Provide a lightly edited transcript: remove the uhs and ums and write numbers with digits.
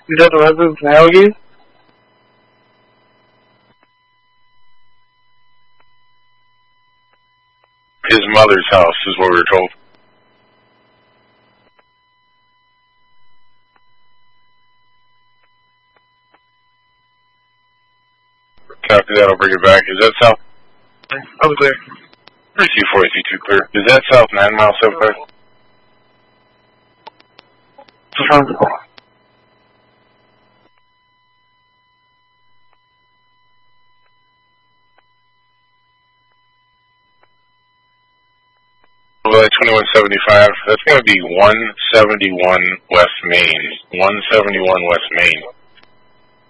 Is that the residence in Alligator? His mother's house is what we were told. Copy that, I'll bring it back. Is that south? I'm clear. 3242 clear. Is that south 9 miles so far? Well, 2175, that's going to be 171 West Main. 171 West Main.